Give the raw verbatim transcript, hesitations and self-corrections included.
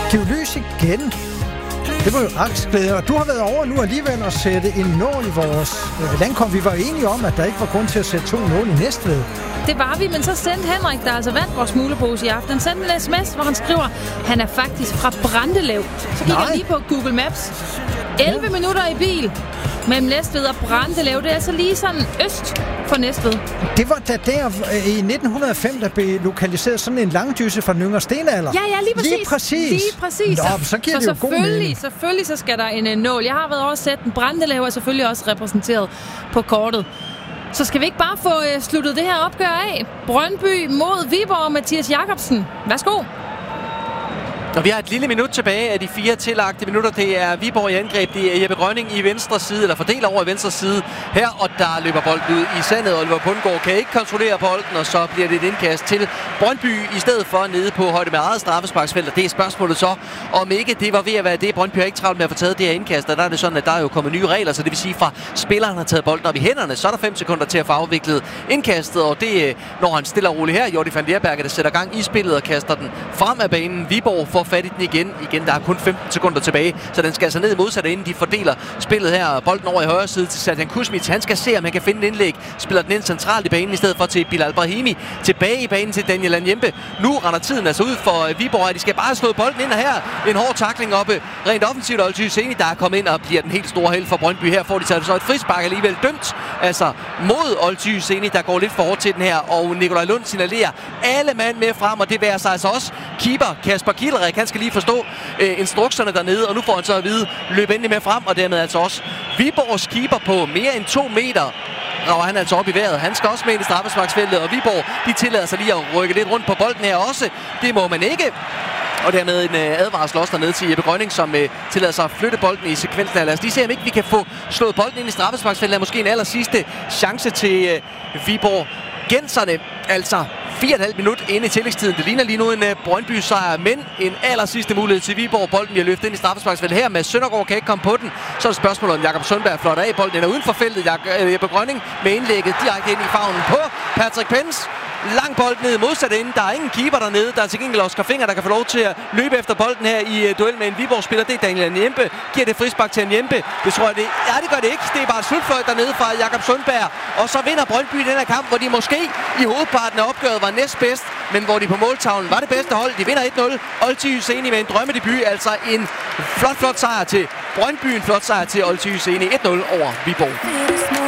Giv lys igen. Det var jo aktglæde, og du har været over nu alligevel at sætte en nål i vores øh, landkom. Vi var enige om, at der ikke var grund til at sætte to nål i Næstved. Det var vi, men så sendte Henrik, der altså vandt vores smuglepose i aften, sendte en sms, hvor han skriver, han er faktisk fra Brandelev. Så gik jeg lige på Google Maps. elleve ja. minutter i bil mellem Næstved og Brandelev. Det er altså lige sådan øst for Næstved. Det var da der i nitten hundrede og fem, der blev lokaliseret sådan en langdysse fra den yngre stenalder. Ja, ja, lige præcis. Lige præcis. Lige præcis. Nå, så giver så det jo god mening. Selvfølgelig så skal der en uh, nål. Jeg har været over at sætte den. Brandelev er selvfølgelig også repræsenteret på kortet. Så skal vi ikke bare få uh, sluttet det her opgør af? Brøndby mod Viborg og Mathias Jacobsen. Værsgo. Og vi har et lille minut tilbage af de fire tillagte minutter. Det er Viborg i angreb. Det er Jeppe Grønning i venstre side, eller fordeler over i venstre side her, og der løber bolden ud i sandet. Oliver Bundgaard kan ikke kontrollere bolden, og så bliver det et indkast til Brøndby i stedet for nede på højde med eget straffesparksfelt. Og det er spørgsmålet så, om ikke det var ved at være det. Brøndby har ikke travlt med at få taget det her indkast, og der er det sådan, at der er jo kommet nye regler, så det vil sige, fra spilleren har taget bolden op i hænderne, så er der fem sekunder til at få afviklet indkastet, og det når han stiller roligt her. Jordi van Leerberg, der sætter gang i spillet og kaster den frem af banen. Viborg får fat i den igen. Igen, der er kun femten sekunder tilbage, så den skal altså ned i modsatte ende. De fordeler spillet her. Bolden over i højre side til Serdan Kuzmic. Han skal se, om han kan finde et indlæg. Spiller den ind centralt i banen i stedet for til Bilal Brahimi. Tilbage i banen til Daniel Anyembe. Nu render tiden altså ud for Viborg. De skal bare slå bolden ind, og her en hård tackling oppe rent offensivt. Olthy Seni, der er kommet ind og bliver den helt store held for Brøndby. Her får de så et frispark alligevel dømt. Altså mod Olthy Seni, der går lidt for hårdt til den her. Og Nikolaj Lund signalerer alle mand med frem, og det værer sig altså også keeper Kasper Kielrik. Han skal lige forstå øh, instrukserne dernede, og nu får han så at vide, løb endelig med frem, og dermed altså også Viborgs keeper på mere end to meter. Rager han altså op i vejret. Han skal også med ind i straffesparksfeltet, og Viborg, de tillader sig lige at rykke lidt rundt på bolden her også. Det må man ikke. Og dermed en øh, advarsel også dernede til Jeppe Grønning, som øh, tillader sig at flytte bolden i sekvensen. Lad os lige se, om ikke vi kan få slået bolden ind i straffesparksfeltet. Er måske en aller sidste chance til øh, Viborg. Genserne, altså fire og et halvt minut inde i tillægstiden. Det ligner lige nu en uh, Brøndby-sejr, men en aller sidste mulighed til Viborg. Bolden bliver løftet ind i straffesparksfeltet her med Søndergaard kan ikke komme på den. Så er det spørgsmålet om Jakob Sundberg flotter af. Bolden er uden for feltet. Jak- Jeppe Grønning med indlægget direkte ind i favnen på Patrick Pence. Lang bold ned i modsatte ende. Der er ingen keeper dernede. Der er til gengæld Oscar Finger, der kan få lov til at løbe efter bolden her i uh, duel med en Viborg-spiller. Det er Daniel Anyembe. Giver det frispark til Anyembe. Det tror jeg det. Ja, det gør det ikke. Det er bare et slutfløjt dernede fra Jakob Sundberg. Og så vinder Brøndby den her kamp, hvor de måske i hovedparten af opgøret var næstbedst, men hvor de på måltavlen var det bedste hold. De vinder et nul. Olthy Seni med en drømmedebut. Altså en flot, flot sejr til Brøndby. En flot sejr til Olthy Seni. et nul over Viborg.